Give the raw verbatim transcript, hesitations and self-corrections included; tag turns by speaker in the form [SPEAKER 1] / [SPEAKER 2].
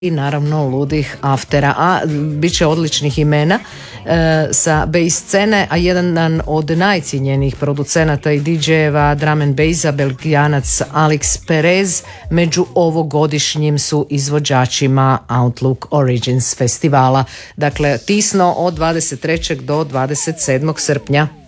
[SPEAKER 1] i naravno ludih aftera, a bit će odličnih imena e, sa bass scene, a jedan od najcijenjenijih producenata i di džejeva drum and bassa, Belgijanac Alex Perez, među ovogodišnjim su izvođačima Outlook Origins festivala. Dakle, Tisno od dvadeset trećeg do dvadeset sedmog srpnja.